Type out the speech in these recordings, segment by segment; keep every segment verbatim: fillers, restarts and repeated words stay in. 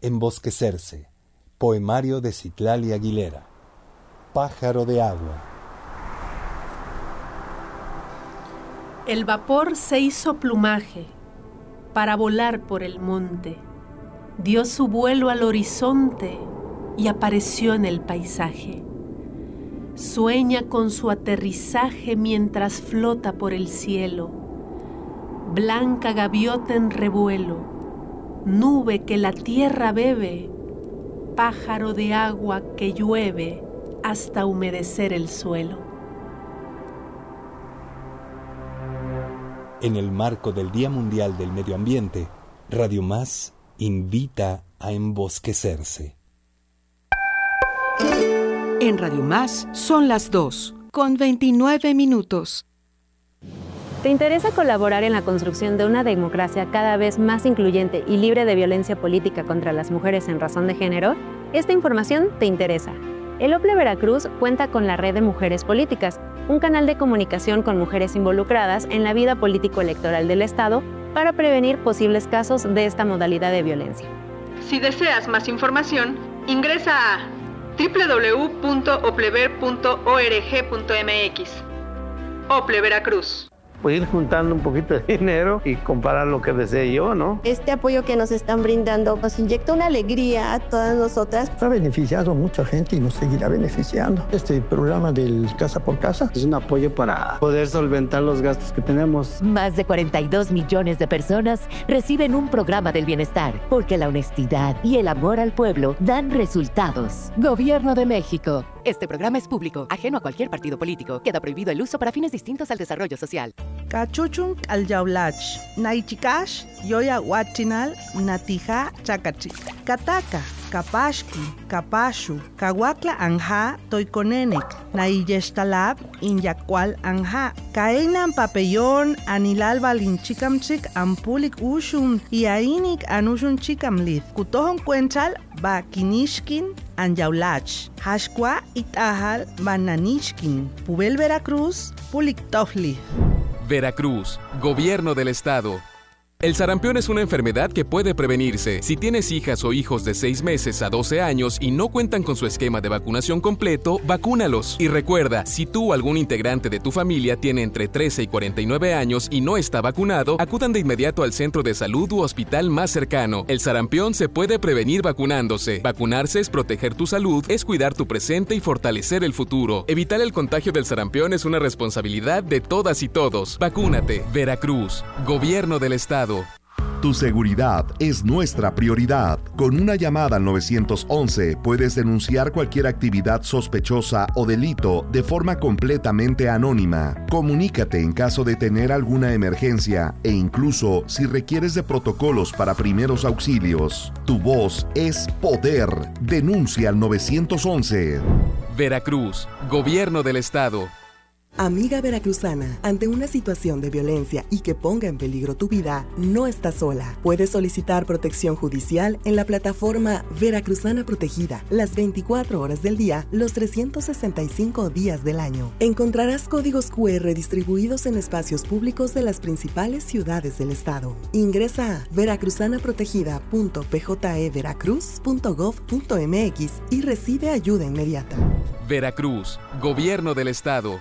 Embosquecerse. Poemario de Citlali Aguilera. Pájaro de agua. El vapor se hizo plumaje para volar por el monte. Dio su vuelo al horizonte y apareció en el paisaje. Sueña con su aterrizaje mientras flota por el cielo. Blanca gaviota en revuelo, nube que la tierra bebe, pájaro de agua que llueve hasta humedecer el suelo. En el marco del Día Mundial del Medio Ambiente, Radio Más invita a embosquecerse. En Radio Más son las dos, con veintinueve minutos. ¿Te interesa colaborar en la construcción de una democracia cada vez más incluyente y libre de violencia política contra las mujeres en razón de género? Esta información te interesa. El OPLE Veracruz cuenta con la Red de Mujeres Políticas, un canal de comunicación con mujeres involucradas en la vida político-electoral del Estado para prevenir posibles casos de esta modalidad de violencia. Si deseas más información, ingresa a doble u doble u doble u punto oplever punto org punto m x. OPLE Veracruz. Pues ir juntando un poquito de dinero y comprar lo que desee yo, ¿no? Este apoyo que nos están brindando nos inyecta una alegría a todas nosotras. Ha beneficiado a mucha gente y nos seguirá beneficiando. Este programa del Casa por Casa es un apoyo para poder solventar los gastos que tenemos. Más de cuarenta y dos millones de personas reciben un programa del bienestar, porque la honestidad y el amor al pueblo dan resultados. Gobierno de México. Este programa es público, ajeno a cualquier partido político. Queda prohibido el uso para fines distintos al desarrollo social. Cachuchun al yaulach, naichikash, yoya huachinal, natija chacachi, kataka, kapashki, kapashu, kawakla anja, toiconenek, naiyestalab, inyacual anja, kaenan papellón, anilal balinchikamchik, ampulik ushun, y ainik anushun chikamlith, kutohon cuenchal, ba kinishkin, anyaulach, hashkwa itahal, bananishkin, pubel Veracruz, puliktofli. Veracruz, Gobierno del Estado. El sarampión es una enfermedad que puede prevenirse. Si tienes hijas o hijos de seis meses a doce años y no cuentan con su esquema de vacunación completo, vacúnalos. Y recuerda, si tú o algún integrante de tu familia tiene entre trece y cuarenta y nueve años y no está vacunado, acudan de inmediato al centro de salud u hospital más cercano. El sarampión se puede prevenir vacunándose. Vacunarse es proteger tu salud, es cuidar tu presente y fortalecer el futuro. Evitar el contagio del sarampión es una responsabilidad de todas y todos. Vacúnate. Veracruz, Gobierno del Estado. Tu seguridad es nuestra prioridad. Con una llamada al nueve once puedes denunciar cualquier actividad sospechosa o delito de forma completamente anónima. Comunícate en caso de tener alguna emergencia e incluso si requieres de protocolos para primeros auxilios. Tu voz es poder. Denuncia al nueve once. Veracruz, Gobierno del Estado. Amiga veracruzana, ante una situación de violencia y que ponga en peligro tu vida, no estás sola. Puedes solicitar protección judicial en la plataforma Veracruzana Protegida, las veinticuatro horas del día, los trescientos sesenta y cinco días del año. Encontrarás códigos cu erre distribuidos en espacios públicos de las principales ciudades del estado. Ingresa a veracruzana protegida punto p j e veracruz punto gov punto m x y recibe ayuda inmediata. Veracruz, Gobierno del Estado.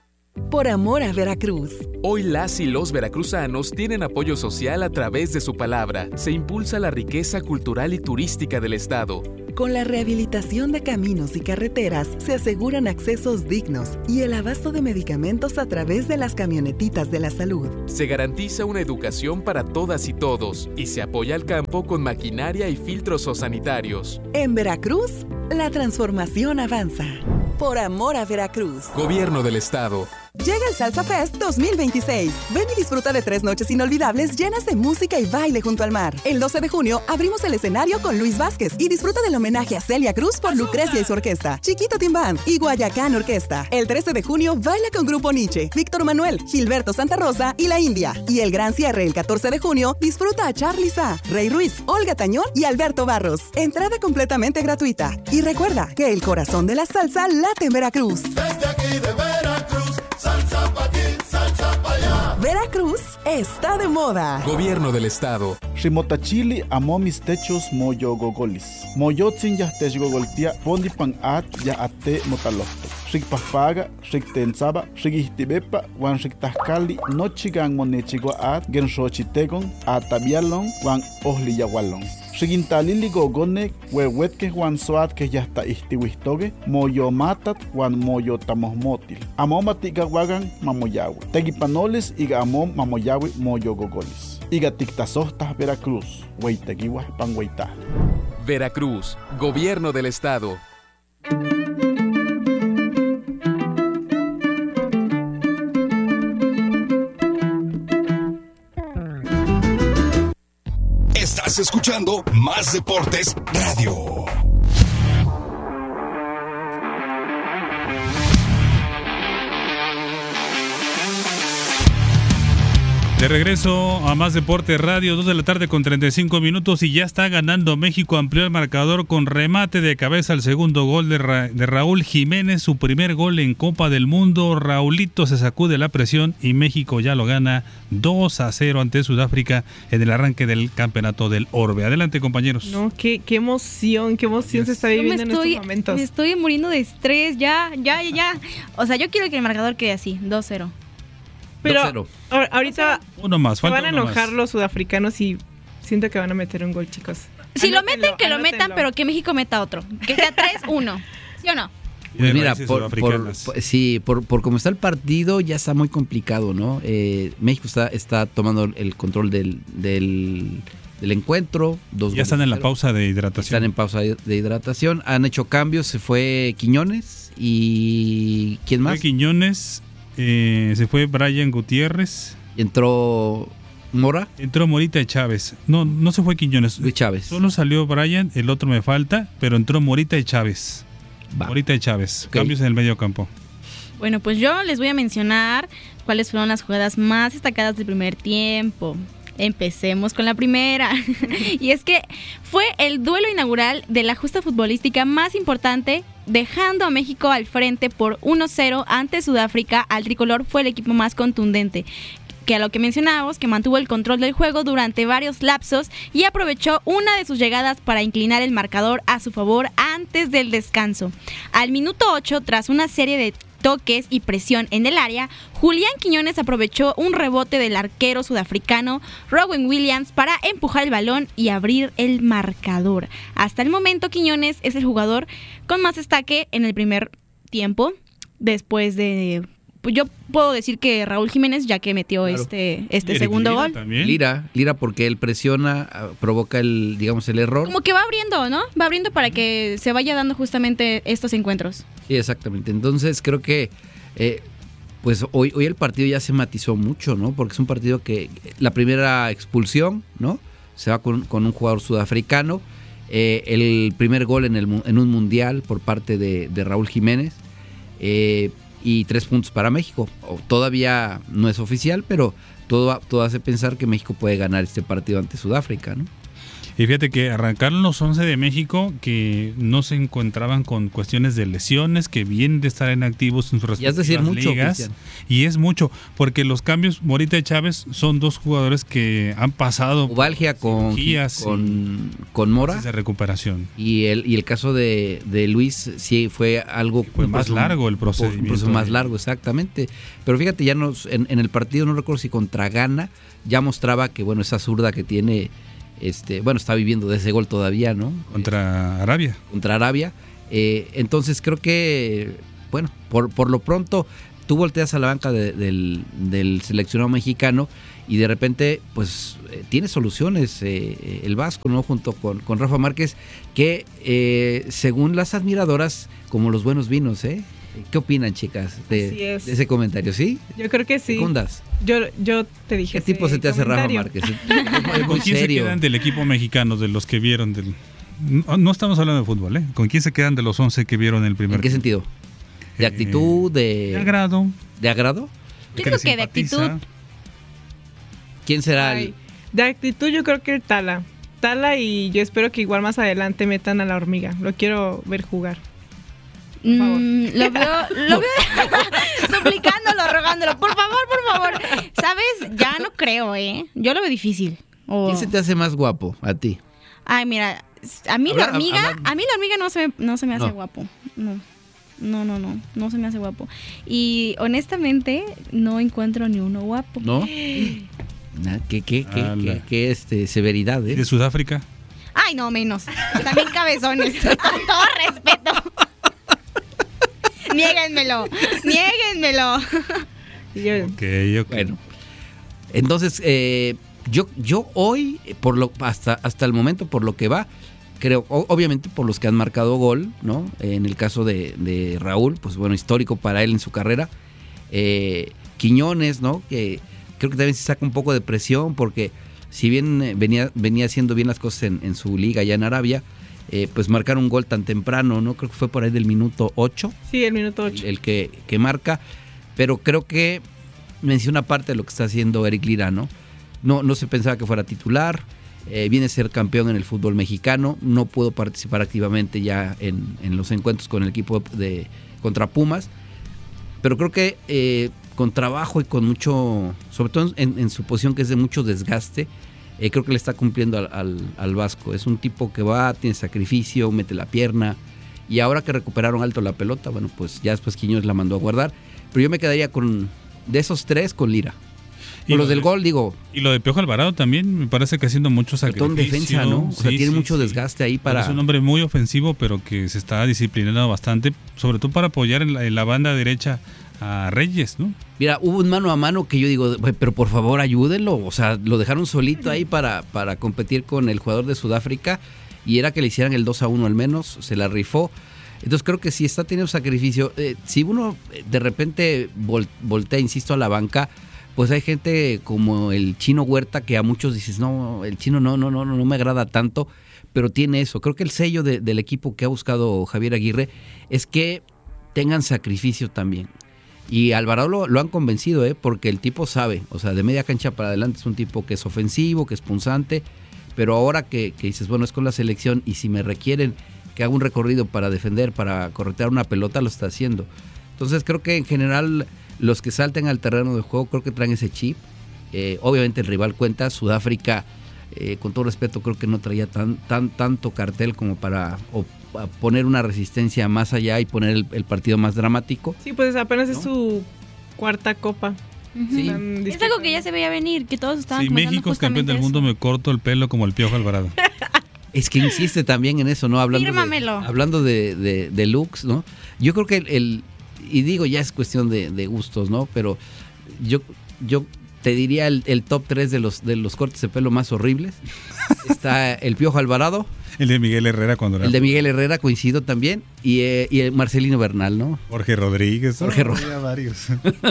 Por amor a Veracruz. Hoy las y los veracruzanos tienen apoyo social a través de su palabra. Se impulsa la riqueza cultural y turística del estado. Con la rehabilitación de caminos y carreteras se aseguran accesos dignos y el abasto de medicamentos a través de las camionetitas de la salud. Se garantiza una educación para todas y todos y se apoya al campo con maquinaria y filtros sanitarios. En Veracruz, la transformación avanza. Por amor a Veracruz. Gobierno del Estado. Llega el Salsa Fest dos mil veintiséis. Ven y disfruta de tres noches inolvidables llenas de música y baile junto al mar. El doce de junio abrimos el escenario con Luis Vázquez y disfruta del homenaje a Celia Cruz por Lucrecia y su orquesta, Chiquito Team Band y Guayacán Orquesta. El trece de junio baila con Grupo Nietzsche, Víctor Manuel, Gilberto Santa Rosa y La India. Y el gran cierre el catorce de junio disfruta a Charly Sa, Rey Ruiz, Olga Tañón y Alberto Barros. Entrada completamente gratuita. Y recuerda que el corazón de la salsa late en Veracruz. Desde aquí de Veracruz, salsa pa' aquí, salsa pa' allá. Veracruz está de moda. Gobierno del Estado. Rimotachili amomis techos moyo gogolis. Moyotzin ya techgogoltia pondipan at ya ate motalofto. Rikpahpaga, riktensaba, rikihtibepa, wan riktahkali nochigan monechigua at genshochitegon atabialon wan ohliyawalon. Rigintalili gogone huehuetke wan soat que ya está istiwistoge moyo matat wan moyo tamohmotil. Amomatiga wagan mamoyawi. Tegipanoles iga amom mamoyawi moyo gogolis. Iga tiktasohtas Veracruz, hueitegiwa panhueita. Veracruz, Gobierno del Estado. Estás escuchando Más Deportes Radio. De regreso a Más Deporte Radio, dos de la tarde con treinta y cinco minutos y ya está ganando México. Amplió el marcador con remate de cabeza al segundo gol de, Ra- de Raúl Jiménez, su primer gol en Copa del Mundo. Raulito se sacude la presión y México ya lo gana dos a cero ante Sudáfrica en el arranque del campeonato del Orbe. Adelante, compañeros. No, qué, qué emoción, qué emoción se está viviendo en estoy, estos momentos. Me estoy muriendo de estrés, ya, ya, ya, ya. O sea, yo quiero que el marcador quede así, dos cero. Pero a- ahorita uno más, se falta van a uno enojar más. los sudafricanos y siento que van a meter un gol, chicos. Si lo Anótenlo, meten, que lo metan, anótenlo. pero que México meta otro. Que sea tres uno. ¿Sí o no? Pues mira, por, por, por- sí, por, por cómo está el partido ya está muy complicado, ¿no? Eh, México está, está tomando el control del, del, del encuentro. Dos Ya están en la pausa de hidratación. Están en pausa de, de hidratación. Han hecho cambios. Se fue Quiñones y ¿quién más? Fue Quiñones, eh, se fue Brian Gutiérrez. Entró Mora. Entró Morita y Chávez. No, no se fue Quiñones. Luis Chávez. Solo salió Brian, el otro me falta, pero entró Morita y Chávez. Va. Morita y Chávez. Okay. Cambios en el medio campo. Bueno, pues yo les voy a mencionar cuáles fueron las jugadas más destacadas del primer tiempo. Empecemos con la primera. Y es que fue el duelo inaugural de la justa futbolística más importante, dejando a México al frente por uno cero ante Sudáfrica. Al tricolor fue el equipo más contundente, que a lo que mencionábamos, que mantuvo el control del juego durante varios lapsos y aprovechó una de sus llegadas para inclinar el marcador a su favor antes del descanso. Al minuto ocho, tras una serie de toques y presión en el área, Julián Quiñones aprovechó un rebote del arquero sudafricano Rowan Williams para empujar el balón y abrir el marcador. Hasta el momento, Quiñones es el jugador con más destaque en el primer tiempo, después de... Pues yo puedo decir que Raúl Jiménez, ya que metió Claro. este, este Lira, segundo Lira gol. también. Lira, Lira porque él presiona, ah, provoca el, digamos, el error. Como que va abriendo, ¿no? Va abriendo para que se vaya dando justamente estos encuentros. Sí, exactamente. Entonces creo que eh, pues hoy, hoy el partido ya se matizó mucho, ¿no? Porque es un partido que la primera expulsión, ¿no? Se va con, con un jugador sudafricano. Eh, el primer gol en, el, mu- en un mundial por parte de, de Raúl Jiménez. Eh, y tres puntos para México. O- Todavía no es oficial, pero todo, todo hace pensar que México puede ganar este partido ante Sudáfrica, ¿no? Y fíjate que arrancaron los once de México que no se encontraban con cuestiones de lesiones, que vienen de estar inactivos en sus Y es respectivas decir mucho, ligas. Cristian. Y es mucho, porque los cambios, Morita y Chávez, son dos jugadores que han pasado Ubalgia con, cirugías con, con Mora. procesos de recuperación. Y el, y el caso de, de Luis sí fue algo... Fue un más proceso- largo el Un proceso procedimiento más de- largo, exactamente. Pero fíjate, ya nos, en, en el partido, no recuerdo si contra Ghana, ya mostraba que, bueno, esa zurda que tiene, este bueno, está viviendo de ese gol todavía, ¿no? Contra Arabia. Contra Arabia. Eh, entonces creo que, bueno, por, por lo pronto, tú volteas a la banca de- del, del seleccionado mexicano y de repente, pues, eh, tiene soluciones eh, el Vasco, ¿no? Junto con, con Rafa Márquez, que eh, según las admiradoras, como los buenos vinos, ¿eh? ¿Qué opinan, chicas, de, Así es. de ese comentario? ¿Sí? Yo creo que sí. ¿Secundas? Yo, yo te dije. ¿Qué tipo se te hace Rafa comentario. Márquez? Es muy ¿Con quién serio. se quedan del equipo mexicano, de los que vieron del... No, no estamos hablando de fútbol, ¿eh? ¿Con quién se quedan de los once que vieron el primer ¿En qué tiempo? sentido? ¿De actitud? De, de agrado. ¿De agrado? Yo creo que de actitud. ¿Quién será Ay, el...? de actitud yo creo que el Tala. Tala y yo espero que igual más adelante metan a la hormiga. Lo quiero ver jugar. Mm, lo veo, lo veo suplicándolo, rogándolo. Por favor, por favor. ¿Sabes? Ya no creo, ¿eh? Yo lo veo difícil. Oh. ¿Quién se te hace más guapo a ti? Ay, mira, a mí Habla- la hormiga, habla- a mí la hormiga no se me, no se me hace No. guapo. No. No, no, no, no se me hace guapo. Y honestamente no encuentro ni uno guapo. ¿No? Nah, ¿Qué, qué, qué, Ala. qué, qué, este, severidad, ¿eh? ¿De Sudáfrica? Ay, no, menos. También cabezones, con todo respeto. Niéguenmelo, niéguenmelo. Ok, ok. Bueno, entonces, eh, yo, yo hoy, por lo, hasta, hasta el momento, por lo que va, creo, o- obviamente por los que han marcado gol, ¿no? En el caso de, de Raúl, pues bueno, histórico para él en su carrera. Eh, Quiñones, ¿no? Que creo que también se saca un poco de presión porque si bien eh, venía, venía haciendo bien las cosas en, en su liga allá en Arabia, eh, pues marcar un gol tan temprano, ¿no? Creo que fue por ahí del minuto ocho. Sí, el minuto ocho. El, el que, que marca, pero creo que menciona parte de lo que está haciendo Eric Lira, ¿no? No, no se pensaba que fuera titular, eh, viene a ser campeón en el fútbol mexicano, no pudo participar activamente ya en, en los encuentros con el equipo de contra Pumas, pero creo que eh, con trabajo y con mucho, sobre todo en, en su posición que es de mucho desgaste, eh, creo que le está cumpliendo al, al, al Vasco. Es un tipo que va, tiene sacrificio, mete la pierna, y ahora que recuperaron alto la pelota, bueno, pues ya después Quiñones la mandó a guardar, pero yo me quedaría con, de esos tres, con Lira. Con los del gol, digo. Y lo de Piojo Alvarado también me parece que haciendo mucho sacrificio. En defensa, ¿no? O sea, Sí, tiene sí, mucho sí. desgaste ahí para... Es un hombre muy ofensivo, pero que se está disciplinando bastante, sobre todo para apoyar en la, en la banda derecha a Reyes, ¿no? Mira, hubo un mano a mano que yo digo, "Güey, pero por favor ayúdenlo". O sea, lo dejaron solito ahí para, para competir con el jugador de Sudáfrica y era que le hicieran el dos a uno al menos, se la rifó. Entonces creo que si está teniendo sacrificio, eh, si uno eh, de repente vol- voltea, insisto, a la banca, pues hay gente como el Chino Huerta que a muchos dices, no, el Chino no, no, no, no me agrada tanto, pero tiene eso. Creo que el sello de- del equipo que ha buscado Javier Aguirre es que tengan sacrificio también. Y Alvarado lo, lo han convencido, ¿eh? Porque el tipo sabe, o sea, de media cancha para adelante es un tipo que es ofensivo, que es punzante, pero ahora que, que dices, bueno, es con la selección y si me requieren que haga un recorrido para defender, para corretear una pelota, lo está haciendo. Entonces creo que en general los que salten al terreno de juego creo que traen ese chip. Eh, obviamente el rival cuenta, Sudáfrica, eh, con todo respeto, creo que no traía tan, tan tanto cartel como para o, a poner una resistencia más allá y poner el, el partido más dramático. Sí, pues apenas es su cuarta copa. Sí. Es algo que ya se veía venir, que todos estaban Si comentando México es campeón justamente del mundo, eso. me corto el pelo como el Piojo Alvarado. Es que insiste también en eso, ¿no? Hablando Fírmamelo. de, hablando de, de, de looks, ¿no? Yo creo que el, el- y digo, ya es cuestión de, de gustos, ¿no? Pero yo, yo te diría el, el top tres de los, de los cortes de pelo más horribles. Está el Piojo Alvarado. El de Miguel Herrera cuando era El de Miguel Herrera, coincido también. Y, eh, y el Marcelino Bernal, ¿no? Jorge Rodríguez. Jorge oh, Rodríguez. había varios.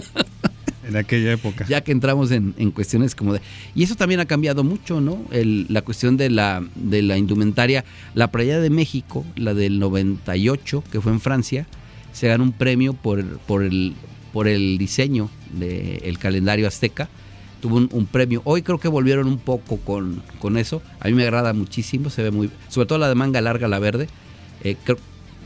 En aquella época. Ya que entramos en, en cuestiones como de... Y eso también ha cambiado mucho, ¿no? El, la cuestión de la, de la indumentaria. La playa de México, la del noventa y ocho, que fue en Francia, se ganó un premio por, por, el, por el diseño del calendario azteca. Tuvo un, un premio. Hoy creo que volvieron un poco con, con eso. A mí me agrada muchísimo, se ve muy... Sobre todo la de manga larga, la verde. Eh, creo,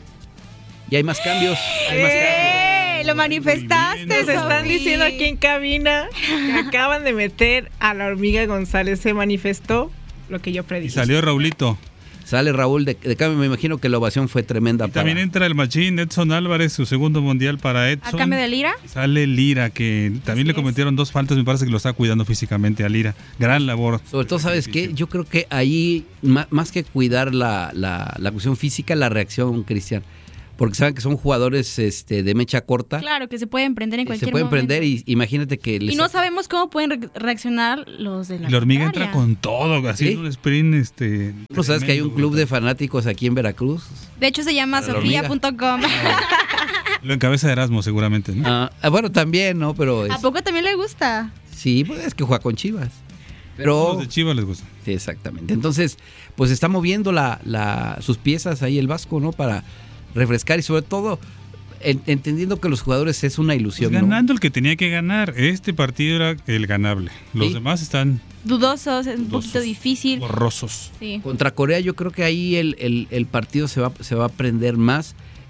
y hay más cambios. Hay más cambios. ¡Eh! Lo manifestaste, Nos están Sofi. diciendo aquí en cabina que acaban de meter a la hormiga González. Se manifestó lo que yo Y predije. salió Raulito. Sale Raúl de, de cambio, me imagino que la ovación fue tremenda. Y también entra el machín Edson Álvarez, su segundo mundial para ¿A Edson. cambio de Lira? Sale Lira, que también le cometieron dos faltas, me parece que lo está cuidando físicamente a Lira. Gran labor. Sobre todo, ¿sabes qué? Yo creo que ahí, má- más que cuidar la, la, la cuestión física, la reacción, Cristian. Porque saben que son jugadores este, de mecha corta. Claro, que se pueden prender en Se cualquier pueden momento. prender y imagínate que... Y les- no sabemos cómo pueden re- reaccionar los de la Y la hormiga contraria. entra con todo, haciendo un sprint. Este, ¿No sabes que hay un tremendo, club de fanáticos aquí en Veracruz? De hecho se llama La sofía punto com. Lo encabeza Erasmo seguramente, ¿no? Ah, ah, bueno, también, ¿no? Pero es- ¿A poco también le gusta? sí, pues es que juega con Chivas. Pero... Los de Chivas les gusta. Sí, exactamente. Entonces, pues está moviendo la, la, sus piezas ahí el Vasco, ¿no? Para refrescar y sobre todo en- entendiendo que los jugadores es una ilusión, Pues ¿no? ganando el que tenía que ganar. Este partido era el ganable. Los Sí. demás están Dudosos, es un poquito difícil. borrosos. Sí. Contra Corea yo creo que ahí el, el, el partido se va, se va a prender más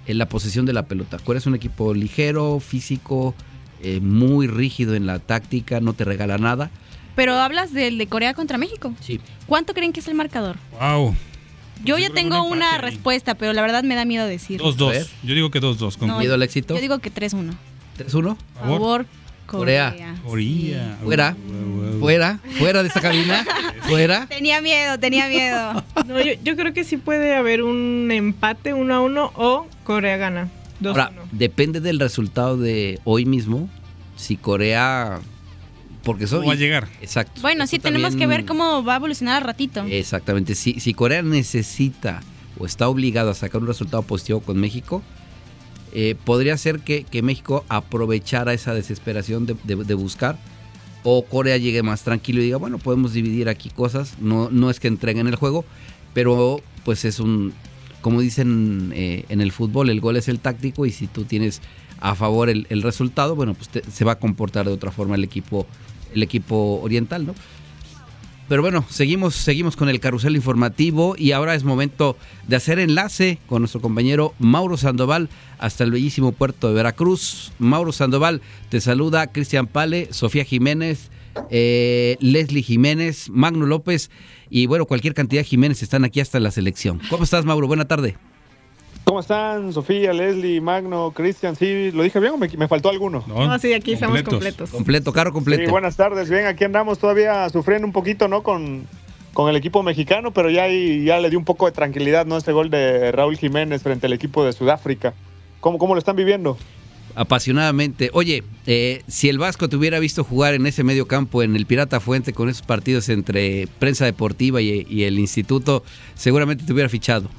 en la posesión de la pelota. Corea es un equipo ligero, físico, eh, muy rígido en la táctica, no te regala nada. Pero hablas del de Corea contra México. Sí. ¿Cuánto creen que es el marcador? Wow. Yo ya tengo un una respuesta, pero la verdad me da miedo decir. dos dos. Yo digo que dos dos. ¿Con no, miedo al éxito? Yo digo que tres uno. ¿tres uno? A favor, Corea. Corea. Sí. Fuera, fuera, fuera de esta cabina, fuera. Tenía miedo, tenía miedo. No, yo, yo creo que sí puede haber un empate uno a uno o Corea gana dos uno. Ahora, depende del resultado de hoy mismo, si Corea... Porque son, ¿Cómo va a llegar? Exacto. Bueno, sí, tenemos también, que ver cómo va a evolucionar al ratito. Exactamente. Si, si Corea necesita o está obligado a sacar un resultado positivo con México, eh, podría ser que, que México aprovechara esa desesperación de, de, de buscar, o Corea llegue más tranquilo y diga, bueno, podemos dividir aquí cosas, no, no es que entreguen el juego, pero pues es un, como dicen eh, en el fútbol, el gol es el táctico, y si tú tienes a favor el, el resultado, bueno, pues te, se va a comportar de otra forma el equipo el equipo oriental, ¿no? Pero bueno, seguimos, seguimos con el carrusel informativo, y ahora es momento de hacer enlace con nuestro compañero Mauro Sandoval hasta el bellísimo puerto de Veracruz. Mauro Sandoval, te saluda Cristian Pale, Sofía Jiménez, eh, Leslie Jiménez, Magno López, y bueno, cualquier cantidad de Jiménez están aquí hasta la selección. ¿Cómo estás, Mauro? Buena tarde. ¿Cómo están, Sofía, Leslie, Magno, Cristian? ¿Sí lo dije bien o me, me faltó alguno? No, no sí, aquí completos. Estamos completos. Completo, carro completo. Sí, buenas tardes, bien, aquí andamos todavía sufriendo un poquito, ¿no? Con, con el equipo mexicano, pero ya, ya le dio un poco de tranquilidad, ¿no? Ese gol de Raúl Jiménez frente al equipo de Sudáfrica. ¿Cómo, cómo lo están viviendo? Apasionadamente. Oye, eh, si el Vasco te hubiera visto jugar en ese medio campo en el Pirata Fuente con esos partidos entre prensa deportiva y, y el instituto, seguramente te hubiera fichado.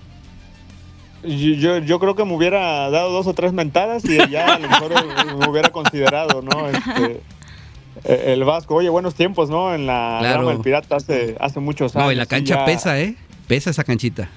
Yo, yo creo que me hubiera dado dos o tres mentadas y ya a lo mejor me hubiera considerado, ¿no? Este, el Vasco. Oye, buenos tiempos, ¿no? En la claro. Rama del Pirata hace, hace muchos años. No, y la cancha ya... pesa, ¿eh? Pesa esa canchita.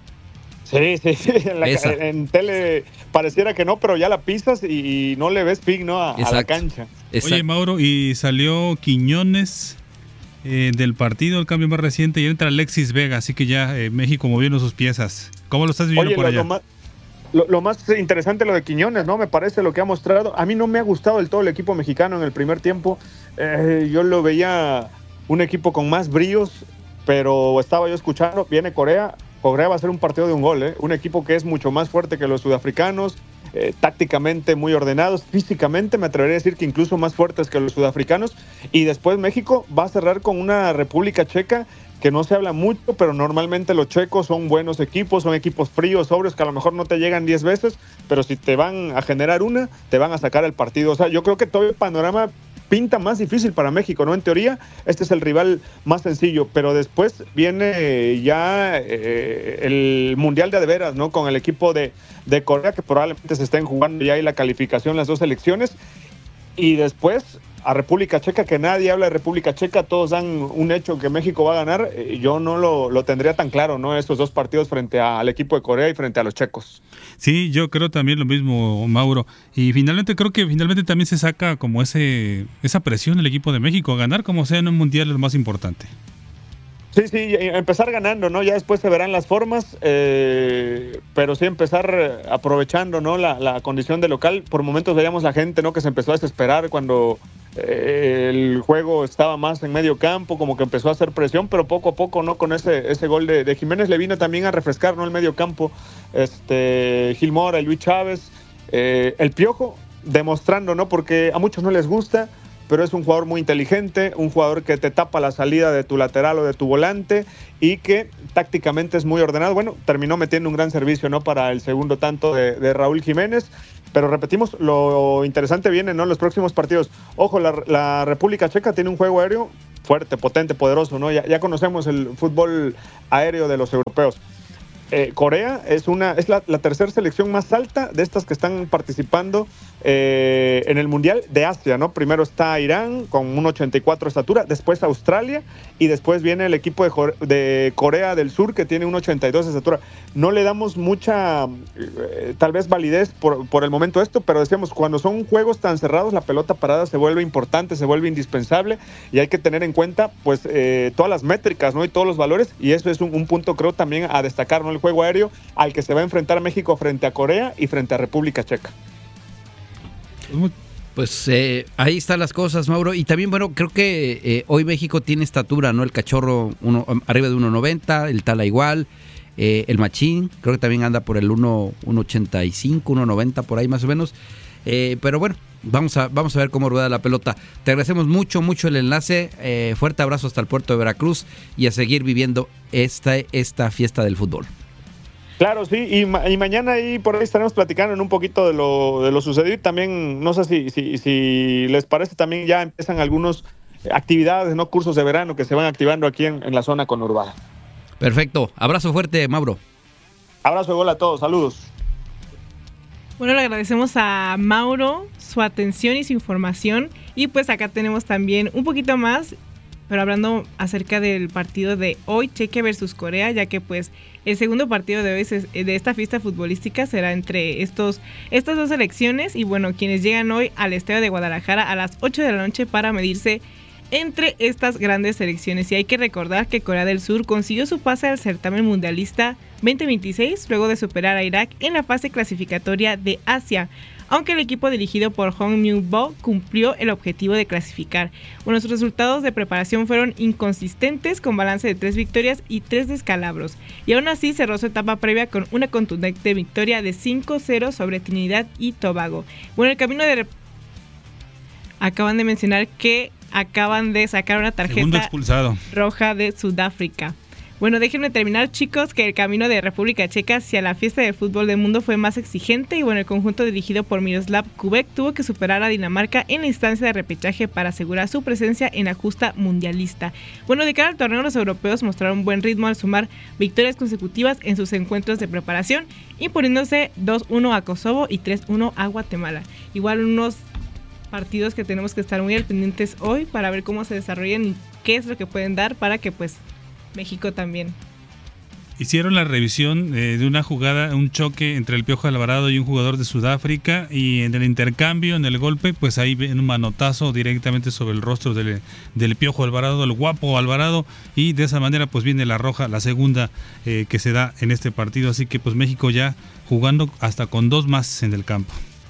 Sí, sí, sí. En, la, en tele pareciera que no, pero ya la pisas y, y no le ves pig, ¿no? A, a la cancha. Exacto. Oye, Mauro, y salió Quiñones eh, del partido, el cambio más reciente, y entra Alexis Vega, así que ya eh, México moviendo sus piezas. ¿Cómo lo estás viviendo? Oye, por lo, allá? Lo más, lo, lo más interesante lo de Quiñones, ¿no? Me parece lo que ha mostrado. A mí no me ha gustado del todo el equipo mexicano en el primer tiempo. Eh, yo lo veía un equipo con más bríos, pero estaba yo escuchando, viene Corea. Corea va a ser un partido de un gol, ¿eh? Un equipo que es mucho más fuerte que los sudafricanos, eh, tácticamente muy ordenados, físicamente me atrevería a decir que incluso más fuertes que los sudafricanos, y después México va a cerrar con una República Checa que no se habla mucho, pero normalmente los checos son buenos equipos, son equipos fríos, sobrios, que a lo mejor no te llegan diez veces, pero si te van a generar una, te van a sacar el partido. O sea, yo creo que todo el panorama pinta más difícil para México, ¿no? En teoría, este es el rival más sencillo, pero después viene ya eh, el Mundial de adeveras, ¿no? Con el equipo de, de Corea, que probablemente se estén jugando ya ahí la calificación, las dos selecciones, y después a República Checa, que nadie habla de República Checa, todos dan un hecho que México va a ganar. Yo no lo, lo tendría tan claro, ¿no? Estos dos partidos frente a, al equipo de Corea y frente a los checos. Sí, yo creo también lo mismo, Mauro. Y finalmente creo que finalmente también se saca como ese esa presión del equipo de México a ganar como sea en un mundial, es lo más importante. Sí, sí, empezar ganando, ¿no? Ya después se verán las formas, eh, pero sí empezar aprovechando, ¿no? La, la condición de local. Por momentos veíamos la gente, ¿no? Que se empezó a desesperar cuando eh, el juego estaba más en medio campo, como que empezó a hacer presión, pero poco a poco, ¿no? Con ese ese gol de, de Jiménez le vino también a refrescar, ¿no? El medio campo, este, Gil Mora y Luis Chávez, eh, el Piojo, demostrando, ¿no? Porque a muchos no les gusta, pero es un jugador muy inteligente, un jugador que te tapa la salida de tu lateral o de tu volante y que tácticamente es muy ordenado. Bueno, terminó metiendo un gran servicio, ¿no? Para el segundo tanto de, de Raúl Jiménez, pero repetimos, lo interesante viene, ¿no? Los próximos partidos. Ojo, la, la República Checa tiene un juego aéreo fuerte, potente, poderoso, ¿no? Ya, ya conocemos el fútbol aéreo de los europeos. Eh, Corea es una es la, la tercera selección más alta de estas que están participando eh, en el Mundial de Asia, ¿no? Primero está Irán con un ochenta y cuatro de estatura, después Australia y después viene el equipo de, Jor- de Corea del Sur que tiene un ochenta y dos de estatura. No le damos mucha, eh, tal vez validez por, por el momento a esto, pero decíamos, cuando son juegos tan cerrados, la pelota parada se vuelve importante, se vuelve indispensable y hay que tener en cuenta pues eh, todas las métricas, ¿no? Y todos los valores, y eso es un, un punto creo también a destacar, ¿no? El juego aéreo al que se va a enfrentar México frente a Corea y frente a República Checa. Pues eh, ahí están las cosas, Mauro. Y también, bueno, creo que eh, hoy México tiene estatura, ¿no? El Cachorro uno, arriba de uno noventa, el Tala igual, eh, el Machín, creo que también anda por el uno ochenta y cinco, uno noventa, por ahí más o menos. Eh, pero bueno, vamos a, vamos a ver cómo rueda la pelota. Te agradecemos mucho, mucho el enlace. Eh, fuerte abrazo hasta el puerto de Veracruz y a seguir viviendo esta, esta fiesta del fútbol. Claro, sí, y, ma- y mañana ahí por ahí estaremos platicando en un poquito de lo, de lo sucedido y también, no sé si, si, si les parece, también ya empiezan algunas actividades, ¿no? Cursos de verano que se van activando aquí en, en la zona conurbada. Perfecto, abrazo fuerte, Mauro. Abrazo de gol a todos, saludos. Bueno, le agradecemos a Mauro su atención y su información y pues acá tenemos también un poquito más, pero hablando acerca del partido de hoy, Chequia versus Corea, ya que pues el segundo partido de hoy es, de esta fiesta futbolística será entre estos estas dos selecciones y bueno, quienes llegan hoy al estadio de Guadalajara a las ocho de la noche para medirse entre estas grandes selecciones. Y hay que recordar que Corea del Sur consiguió su pase al certamen mundialista veinte veintiséis luego de superar a Irak en la fase clasificatoria de Asia, aunque el equipo dirigido por Hong Myung-bo cumplió el objetivo de clasificar. Bueno, sus resultados de preparación fueron inconsistentes, con balance de tres victorias y tres descalabros, y aún así cerró su etapa previa con una contundente victoria de cinco cero sobre Trinidad y Tobago. Bueno, el camino de... Acaban de mencionar que acaban de sacar una tarjeta roja de Sudáfrica. Bueno, déjenme terminar, chicos, que el camino de República Checa hacia la fiesta del fútbol del mundo fue más exigente y bueno, el conjunto dirigido por Miroslav Kubek tuvo que superar a Dinamarca en la instancia de repechaje para asegurar su presencia en la justa mundialista. Bueno, de cara al torneo, los europeos mostraron buen ritmo al sumar victorias consecutivas en sus encuentros de preparación, imponiéndose dos uno a Kosovo y tres uno a Guatemala. Igual unos partidos que tenemos que estar muy al pendientes hoy para ver cómo se desarrollan y qué es lo que pueden dar para que pues México también. Hicieron la revisión eh, de una jugada, un choque entre el Piojo Alvarado y un jugador de Sudáfrica, y en el intercambio, en el golpe, pues ahí ven un manotazo directamente sobre el rostro del, del Piojo Alvarado, el guapo Alvarado, y de esa manera pues viene la roja, la segunda eh, que se da en este partido, así que pues México ya jugando hasta con dos más en el campo.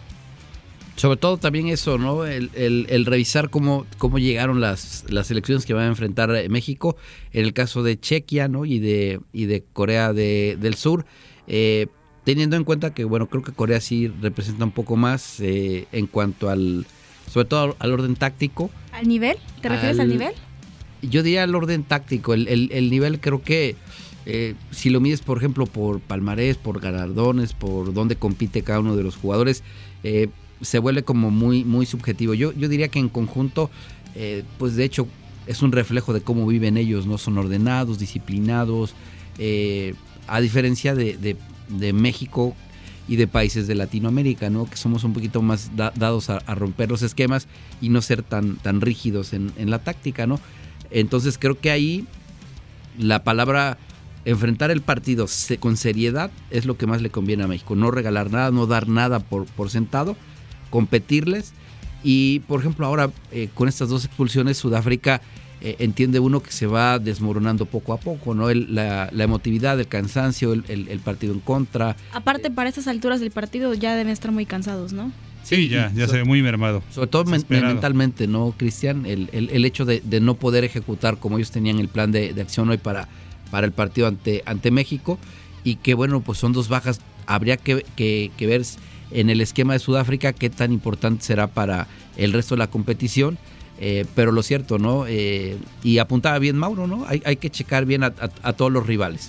Sobre todo también eso, ¿no? El, el, el revisar cómo, cómo llegaron las, las selecciones que van a enfrentar México, en el caso de Chequia, ¿no? Y de, y de Corea de, del Sur, eh, teniendo en cuenta que, bueno, creo que Corea sí representa un poco más eh, en cuanto al, sobre todo al orden táctico. ¿Al nivel? ¿Te refieres al, al nivel? Yo diría al orden táctico, el, el, el nivel creo que eh, si lo mides, por ejemplo, por palmarés, por galardones, por dónde compite cada uno de los jugadores, eh, se vuelve como muy muy subjetivo. Yo yo diría que en conjunto, eh, pues de hecho es un reflejo de cómo viven ellos, ¿no? Son ordenados, disciplinados, eh, a diferencia de, de, de México y de países de Latinoamérica, ¿no? Que somos un poquito más da, dados a, a romper los esquemas y no ser tan, tan rígidos en, en la táctica, ¿no? Entonces creo que ahí la palabra enfrentar el partido se, con seriedad es lo que más le conviene a México. No regalar nada, no dar nada por, por sentado, competirles. Y por ejemplo ahora eh, con estas dos expulsiones Sudáfrica eh, entiende uno que se va desmoronando poco a poco, ¿no? El, la, la emotividad, el cansancio, el, el, el partido en contra. Aparte, para estas alturas del partido ya deben estar muy cansados, ¿no? Sí, ya, ya so, se ve muy mermado. Sobre todo men, mentalmente, ¿no, Cristian? El, el, el hecho de, de no poder ejecutar como ellos tenían el plan de, de acción hoy para, para el partido ante, ante México, y que bueno, pues son dos bajas. Habría que, que, que ver en el esquema de Sudáfrica qué tan importante será para el resto de la competición, eh, pero lo cierto, ¿no? Eh, y apuntaba bien Mauro, ¿no? Hay, hay que checar bien a, a, a todos los rivales.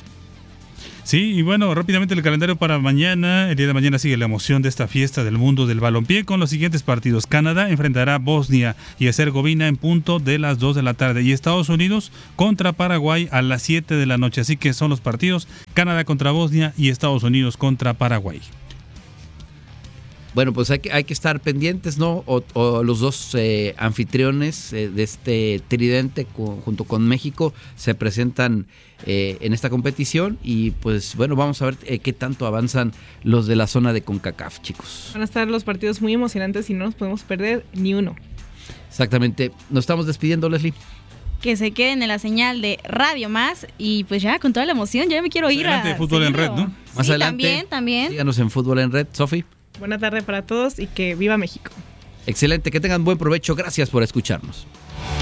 Sí, y bueno, rápidamente el calendario para mañana. El día de mañana sigue la emoción de esta fiesta del mundo del balompié con los siguientes partidos. Canadá enfrentará a Bosnia y Herzegovina en punto de las dos de la tarde. Y Estados Unidos contra Paraguay a las siete de la noche. Así que son los partidos: Canadá contra Bosnia y Estados Unidos contra Paraguay. bueno, pues hay que, hay que estar pendientes, ¿no? O, o los dos eh, anfitriones eh, de este tridente con, junto con México se presentan eh, en esta competición y pues bueno, vamos a ver eh, qué tanto avanzan los de la zona de CONCACAF, chicos. Van a estar los partidos muy emocionantes y no nos podemos perder ni uno. Exactamente. Nos estamos despidiendo, Leslie. Que se queden en la señal de Radio Más y pues ya con toda la emoción, ya me quiero ir adelante, a Fútbol en Red, ¿no? Más sí, adelante. También, también. Síganos en Fútbol en Red, Sofi. Buena tarde para todos y que viva México. Excelente, que tengan buen provecho. Gracias por escucharnos.